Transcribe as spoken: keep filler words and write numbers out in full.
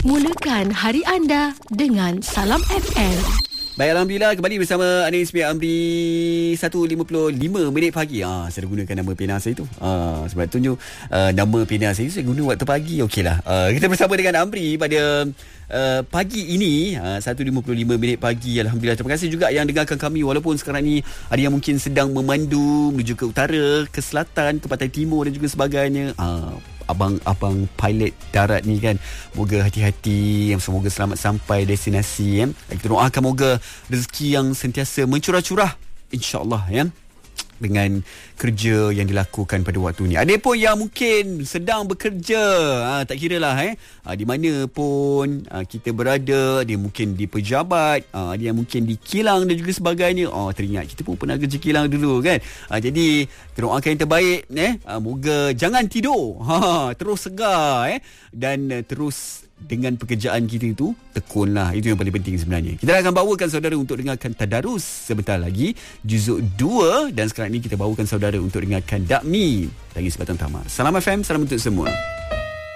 Mulakan hari anda dengan Salam F M. Baik, Alhamdulillah kembali bersama Anis P. Amri. Satu lima puluh lima minit pagi. Ah, saya gunakan nama pena saya tu. Ah, sebab tunjuk uh, nama pena saya saya guna waktu pagi. Okeylah. Uh, kita bersama dengan Amri pada uh, pagi ini uh, satu lima puluh lima minit pagi. Alhamdulillah. Terima kasih juga yang dengarkan kami walaupun sekarang ni ada yang mungkin sedang memandu menuju ke utara, ke selatan, ke pantai timur dan juga sebagainya. Uh, abang-abang pilot darat ni kan, moga hati-hati, semoga selamat sampai destinasi ya. Kita doakan moga rezeki yang sentiasa mencurah-curah insya-Allah ya, dengan kerja yang dilakukan pada waktu ni. Ada pun yang mungkin sedang bekerja, ha, tak kira lah eh, ha, di mana pun ha, kita berada, dia mungkin di pejabat, ha, dia mungkin di kilang dan juga sebagainya. Oh, teringat kita pun pernah kerja kilang dulu kan. Ha, jadi kita doakan yang terbaik eh, ha, moga jangan tidur, ha, terus segar eh, dan uh, terus dengan pekerjaan kita itu tekunlah. Itu yang paling penting sebenarnya. Kita akan bawakan saudara untuk dengarkan Tadarus sebentar lagi, juzuk dua, dan sekarang ini kita bawakan saudara untuk dengarkan Dakmi lagi sebatang tamar. Salam F M, salam untuk semua.